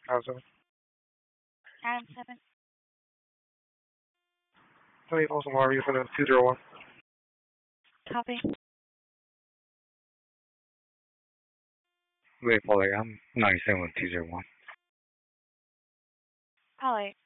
How's it? Adam 7. Hey, awesome. How are you for the 201? Copy. Wait, Polly, I'm 97201. Polly,